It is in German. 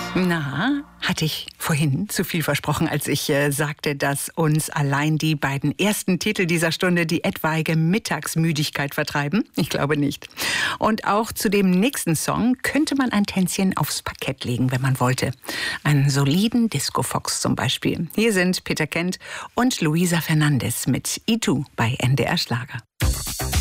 Na, hatte ich vorhin zu viel versprochen, als ich sagte, dass uns allein die beiden ersten Titel dieser Stunde die etwaige Mittagsmüdigkeit vertreiben? Ich glaube nicht. Und auch zu dem nächsten Song könnte man ein Tänzchen aufs Parkett legen, wenn man wollte. Einen soliden Disco-Fox zum Beispiel. Hier sind Peter Kent und Luisa Fernandes mit Itu bei NDR Schlager.